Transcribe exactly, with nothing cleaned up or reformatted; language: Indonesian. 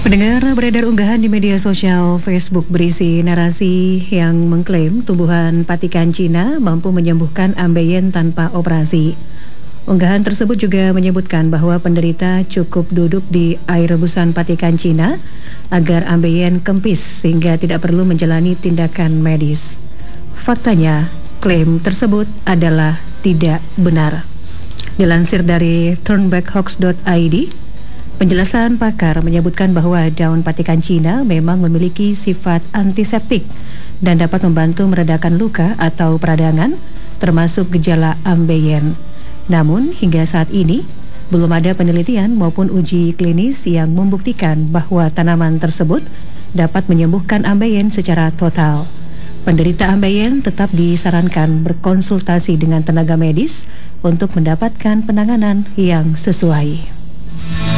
Pendengar, beredar unggahan di media sosial Facebook berisi narasi yang mengklaim tumbuhan patikan Cina mampu menyembuhkan ambeien tanpa operasi. Unggahan tersebut juga menyebutkan bahwa penderita cukup duduk di air rebusan patikan Cina agar ambeien kempis sehingga tidak perlu menjalani tindakan medis. Faktanya, klaim tersebut adalah tidak benar. Dilansir dari turnbackhoax dot i d, penjelasan pakar menyebutkan bahwa daun patikan Cina memang memiliki sifat antiseptik dan dapat membantu meredakan luka atau peradangan, termasuk gejala ambeien. Namun, hingga saat ini, belum ada penelitian maupun uji klinis yang membuktikan bahwa tanaman tersebut dapat menyembuhkan ambeien secara total. Penderita ambeien tetap disarankan berkonsultasi dengan tenaga medis untuk mendapatkan penanganan yang sesuai.